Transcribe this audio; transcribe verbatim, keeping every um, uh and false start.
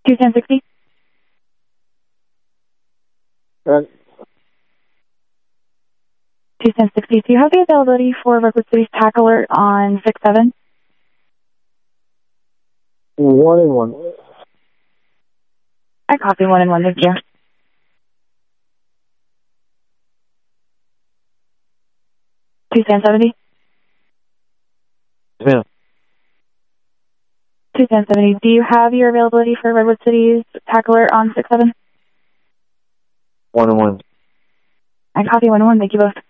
two ten sixty. Right. two ten sixty. Do you have the availability for Redwood City's TAC alert on six seven? One and one. I copy one and one, thank you. two ten seventy? Yes, ma'am. two ten seventy. Do you have your availability for Redwood City's TAC alert on six seven? One and one. I copy one and one, thank you both.